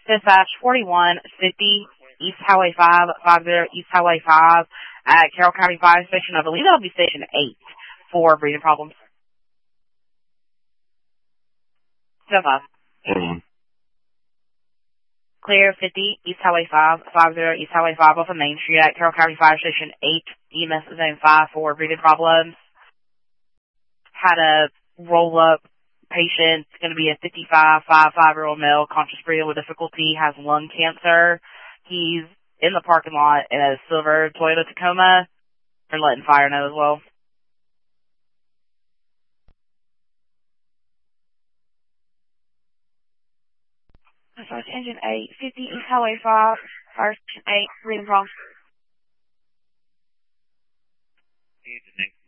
Dispatch 4150 East Highway 50 East Highway 5 at Carroll County Fire Station. I believe that'll be Station 8 for breathing problems. 75. Clear 50 East Highway 50 East Highway 5 off of Main Street at Carroll County Fire Station 8, EMS Zone 5 for breathing problems. Had a roll-up patient, going to be a 55-year-old male, conscious breathing with difficulty, has lung cancer. He's in the parking lot in a silver Toyota Tacoma. They're letting fire know as well. Dispatch Engine 8, 50 East Highway 5, Fire Station 8, breathing problems.